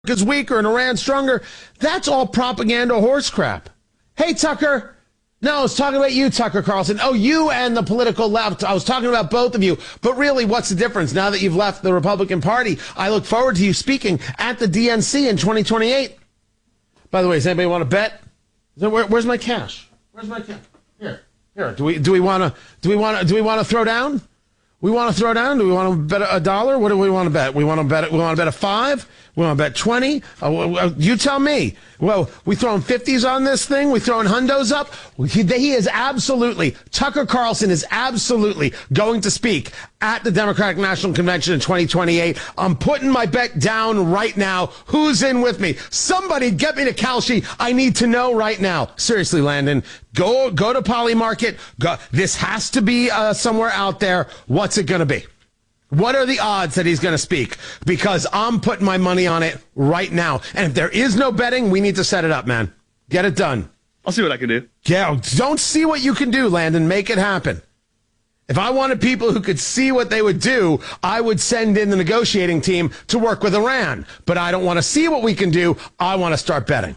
America's weaker and Iran stronger. That's all propaganda horse crap. Hey, Tucker. No, I was talking about you, Tucker Carlson. Oh, you and the political left. I was talking about both of you. But really, what's the difference? Now that you've left the Republican Party, I look forward to you speaking at the DNC in 2028. By the way, does anybody want to bet? Where's my cash? Where's my cash? Here. Do we want to throw down? We want to throw down? Do we want to bet $1? What do we want to bet? We want to bet a 5? We want to bet 20? You tell me. Well, we throwing 50s on this thing? We throwing hundos up? He is absolutely, Tucker Carlson is absolutely going to speak at the Democratic National Convention in 2028. I'm putting my bet down right now. Who's in with me? Somebody get me to Kalshi. I need to know right now. Seriously, Landon, go to Poly Market. Go. This has to be somewhere out there. What's it going to be? What are the odds that he's going to speak? Because I'm putting my money on it right now. And if there is no betting, we need to set it up, man. Get it done. I'll see what I can do. Yeah, don't see what you can do, Landon. Make it happen. If I wanted people who could see what they would do, I would send in the negotiating team to work with Iran. But I don't want to see what we can do. I want to start betting.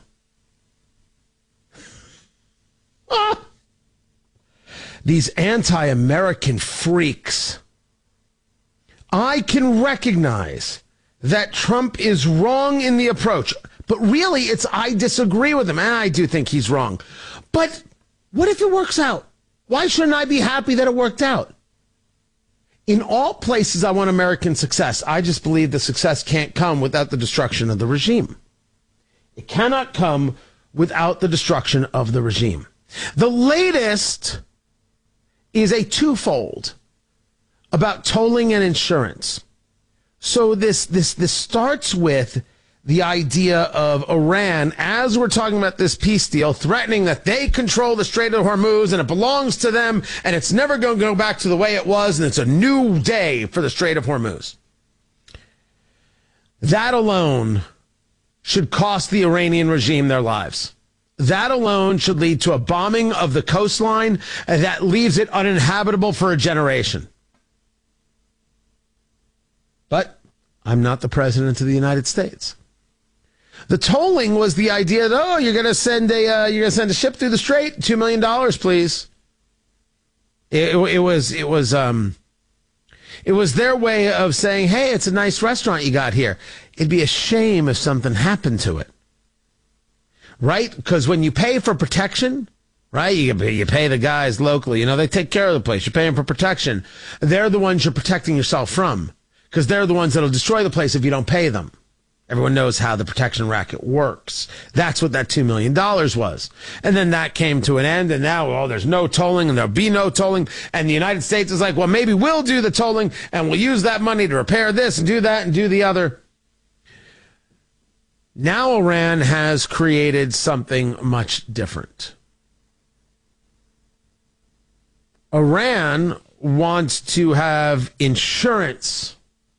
These anti-American freaks. I can recognize that Trump is wrong in the approach, but really it's I disagree with him, and I do think he's wrong. But what if it works out? Why shouldn't I be happy that it worked out? In all places I want American success. I just believe the success can't come without the destruction of the regime. It cannot come without the destruction of the regime. The latest is a twofold about tolling and insurance. So this starts with the idea of Iran, as we're talking about this peace deal, threatening that they control the Strait of Hormuz and it belongs to them and it's never going to go back to the way it was and it's a new day for the Strait of Hormuz. That alone should cost the Iranian regime their lives. That alone should lead to a bombing of the coastline that leaves it uninhabitable for a generation. But I'm not the president of the United States. The tolling was the idea that, you're going to send a ship through the strait, $2 million, please. It was their way of saying, hey, it's a nice restaurant you got here. It'd be a shame if something happened to it. Right? Because when you pay for protection, right, you pay the guys locally, they take care of the place. You're paying for protection. They're the ones you're protecting yourself from. Because they're the ones that'll destroy the place if you don't pay them. Everyone knows how the protection racket works. That's what that $2 million was. And then that came to an end, and now, there's no tolling, and there'll be no tolling. And the United States is like, well, maybe we'll do the tolling, and we'll use that money to repair this and do that and do the other. Now Iran has created something much different. Iran wants to have insurance.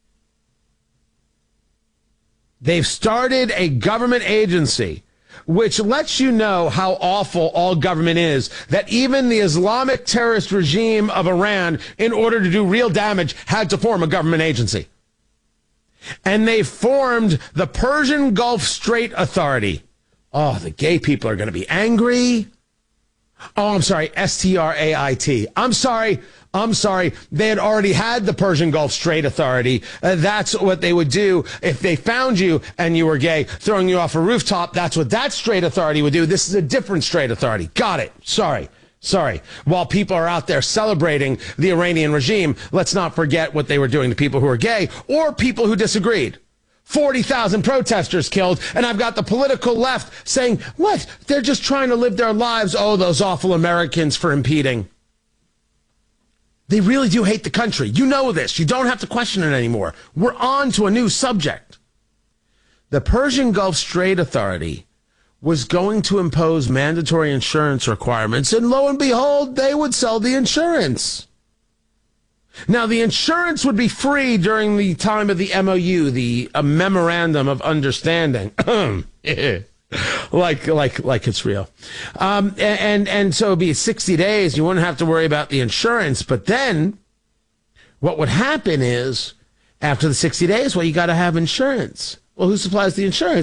They've started a government agency which lets you know how awful all government is, that even the Islamic terrorist regime of Iran, in order to do real damage, had to form a government agency. And they formed the Persian Gulf Strait Authority. Oh, the gay people are going to be angry. Oh, I'm sorry, STRAIT. I'm sorry. They had already had the Persian Gulf Strait Authority. That's what they would do if they found you and you were gay, throwing you off a rooftop. That's what that Strait Authority would do. This is a different Strait Authority. Got it. Sorry. While people are out there celebrating the Iranian regime, let's not forget what they were doing to people who are gay or people who disagreed. 40,000 protesters killed, and I've got the political left saying, what? They're just trying to live their lives. Oh, those awful Americans for impeding. They really do hate the country. You know this. You don't have to question it anymore. We're on to a new subject. The Persian Gulf Strait Authority was going to impose mandatory insurance requirements, and lo and behold, they would sell the insurance. Now, the insurance would be free during the time of the MOU, the Memorandum of Understanding. like it's real. And so it'd be 60 days. You wouldn't have to worry about the insurance. But then what would happen is after the 60 days, well, you got to have insurance. Well, who supplies the insurance?